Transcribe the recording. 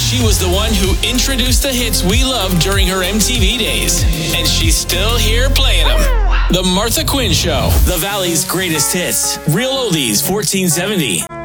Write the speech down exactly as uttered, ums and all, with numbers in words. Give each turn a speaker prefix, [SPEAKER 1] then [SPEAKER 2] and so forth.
[SPEAKER 1] She was the one who introduced the hits we loved during her M T V days. And she's still here playing them. The Martha Quinn Show. The Valley's greatest hits. Real Oldies fourteen seventy.